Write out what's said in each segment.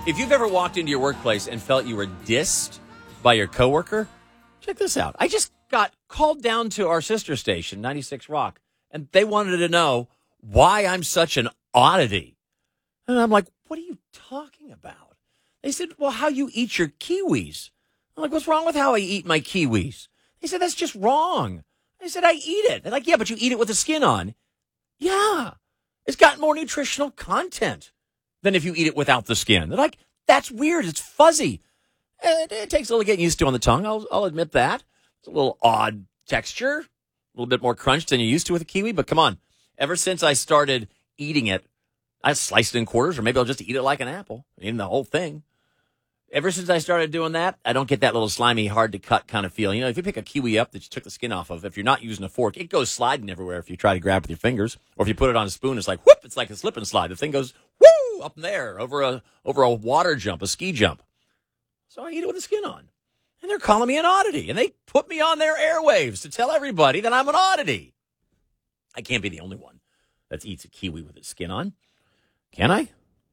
If you've ever walked into your workplace and felt you were dissed by your coworker, check this out. I just got called down to our sister station, 96 Rock, and they wanted to know why I'm such an oddity. And I'm like, what are you talking about? They said, well, how you eat your kiwis. I'm like, what's wrong with how I eat my kiwis? They said, that's just wrong. I said, I eat it. They're like, yeah, but you eat it with the skin on. Yeah, it's got more nutritional content than if you eat it without the skin. They're like, that's weird. It's fuzzy. It takes a little getting used to on the tongue. I'll admit that. It's a little odd texture, a little bit more crunch than you're used to with a kiwi. But come on, ever since I started eating it, I sliced it in quarters, or maybe I'll just eat it like an apple, eating the whole thing. Ever since I started doing that, I don't get that little slimy, hard-to-cut kind of feeling. You know, if you pick a kiwi up that you took the skin off of, if you're not using a fork, it goes sliding everywhere if you try to grab it with your fingers. Or if you put it on a spoon, it's like, whoop, it's like a slip and slide. The thing goes, woo, up there, over a water jump, a ski jump. So I eat it with the skin on. And they're calling me an oddity. And they put me on their airwaves to tell everybody that I'm an oddity. I can't be the only one that eats a kiwi with its skin on. Can I?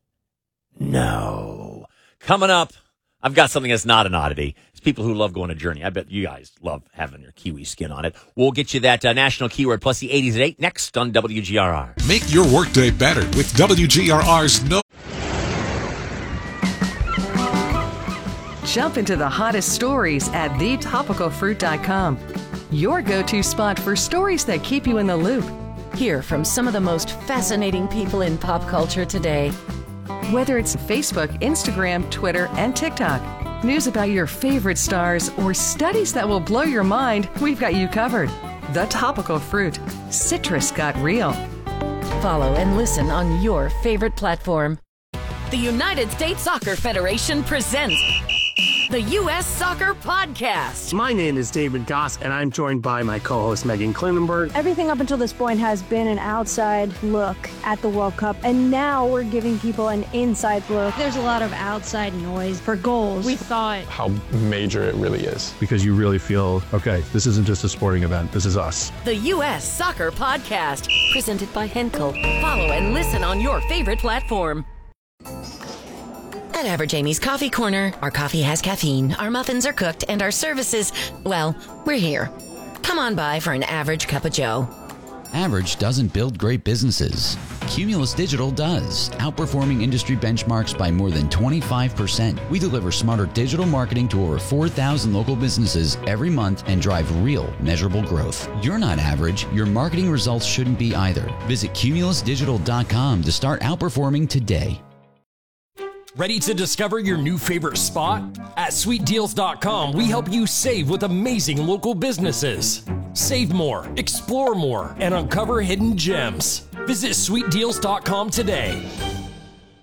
No. Coming up, I've got something that's not an oddity. It's people who love going on a journey. I bet you guys love having your kiwi skin on it. We'll get you that national keyword plus the 80s at 8 next on WGRR. Make your workday better with WGRR's No. Jump into the hottest stories at thetopicalfruit.com. Your go-to spot for stories that keep you in the loop. Hear from some of the most fascinating people in pop culture today. Whether it's Facebook, Instagram, Twitter, and TikTok, news about your favorite stars, or studies that will blow your mind, we've got you covered. The Topical Fruit. Citrus got real. Follow and listen on your favorite platform. The United States Soccer Federation presents the U.S. Soccer Podcast. My name is David Goss, and I'm joined by my co-host Megan Klinenberg. Everything up until this point has been an outside look at the World Cup, and now we're giving people an inside look. There's a lot of outside noise for goals. We thought how major it really is. Because you really feel, okay, this isn't just a sporting event, this is us. The U.S. Soccer Podcast, presented by Henkel. Follow and listen on your favorite platform. At Average Amy's Coffee Corner, our coffee has caffeine, our muffins are cooked, and our services, well, we're here. Come on by for an average cup of joe. Average doesn't build great businesses. Cumulus Digital does, outperforming industry benchmarks by more than 25%. We deliver smarter digital marketing to over 4,000 local businesses every month and drive real, measurable growth. You're not average. Your marketing results shouldn't be either. Visit cumulusdigital.com to start outperforming today. Ready to discover your new favorite spot? At sweetdeals.com, we help you save with amazing local businesses. Save more, explore more, and uncover hidden gems. Visit sweetdeals.com today.